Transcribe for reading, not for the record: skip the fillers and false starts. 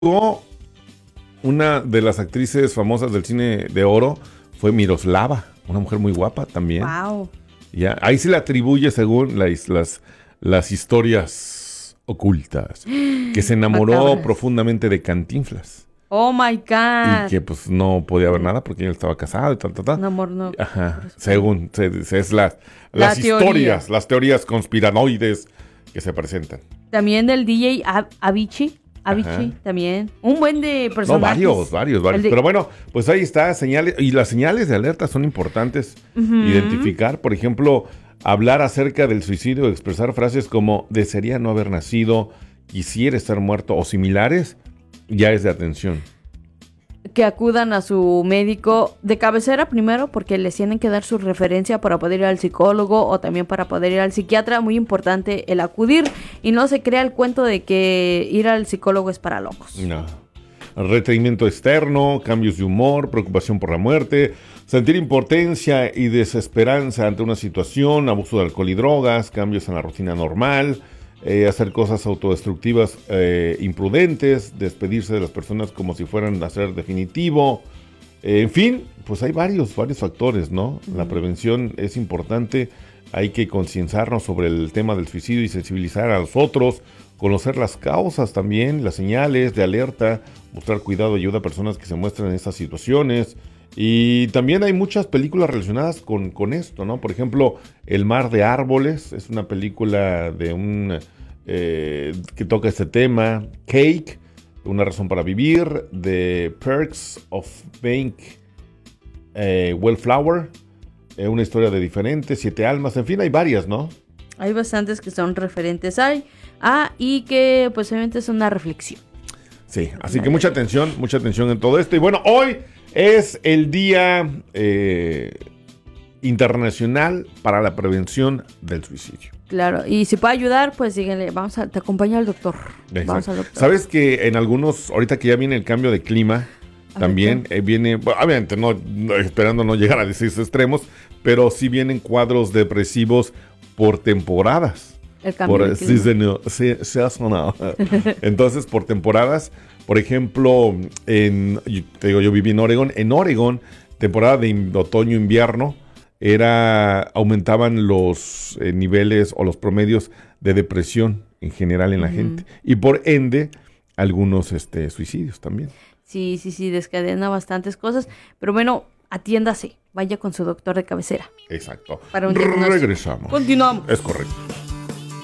Una de las actrices famosas del cine de oro fue Miroslava, una mujer muy guapa también. Wow. Ya, ahí se le atribuye según las historias ocultas, que se enamoró Macabras. profundamente de Cantinflas. Oh my God. Y que pues no podía ver nada porque él estaba casado y tal. Un amor no. Ajá, según es las La historias, teoría. las teorías conspiranoides que se presentan. También del DJ Avicii. Ajá. También. Un buen de No, personajes. varios. El de- Pero bueno, pues ahí está, señales. Y las señales de alerta son importantes identificar. Por ejemplo, hablar acerca del suicidio, expresar frases como desearía no haber nacido, quisiera estar muerto o similares, ya es de atención. Que acudan a su médico de cabecera primero porque les tienen que dar su referencia para poder ir al psicólogo o también para poder ir al psiquiatra. Muy importante el acudir y no se crea el cuento de que ir al psicólogo es para locos. No. Retraimiento externo, cambios de humor, preocupación por la muerte, sentir impotencia y desesperanza ante una situación, abuso de alcohol y drogas, cambios en la rutina normal, hacer cosas autodestructivas imprudentes, despedirse de las personas como si fueran a ser definitivo. En fin, pues hay varios factores, ¿no? La prevención es importante, hay que concientizarnos sobre el tema del suicidio y sensibilizar a los otros, conocer las causas también, las señales de alerta, mostrar cuidado y ayuda a personas que se muestran en estas situaciones. Y también hay muchas películas relacionadas con esto, ¿no? Por ejemplo, El mar de árboles es una película de que toca este tema. Cake, Una razón para vivir. The Perks of Being Wallflower, una historia de diferentes, 7 almas, en fin, hay varias, ¿no? Hay bastantes que son referentes y que pues obviamente es una reflexión. Sí, así que mucha atención en todo esto. Y bueno, hoy es el Día Internacional para la Prevención del Suicidio. Claro, y si puede ayudar, pues díganle, te acompaña al doctor. Exacto. Vamos al doctor. ¿Sabes que en algunos, ahorita que ya viene el cambio de clima, también viene, bueno, obviamente esperando no llegar a 16 extremos, pero sí vienen cuadros depresivos por temporadas. El cambio de clima. Seasonal. Entonces, por temporadas, por ejemplo, yo viví en Oregón. En Oregón, temporada de otoño-invierno, aumentaban los niveles o los promedios de depresión en general en la gente. Y por ende, algunos suicidios también. Sí, descadena bastantes cosas. Pero bueno, atiéndase. Vaya con su doctor de cabecera. Exacto. Para un diagnóstico. Regresamos. Continuamos. Es correcto.